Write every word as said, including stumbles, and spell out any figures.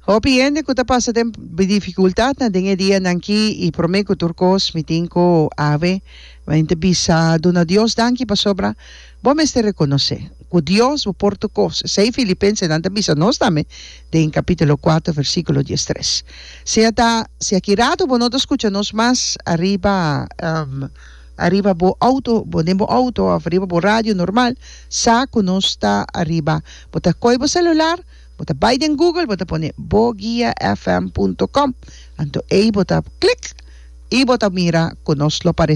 Hopiende ko tapos sa tem dificultad na dinge dia nangki i prome ko turkos miting ko ave mainte bisa dona Dios danki pa sobra bom este reconoce ko Dios o portucos sei Filipenses nanta bisa nos tame de en capítulo cuatro versículo diez-tres. Se ata se akirato bonoto escuchanos más arriba um, arriba bo auto bonemo auto arriba bo radio normal sa kunosta arriba bota koi bo celular bota Biden Google, bota pone bogia f m punto com. Anto, e bota click, y bota mira, conoslo para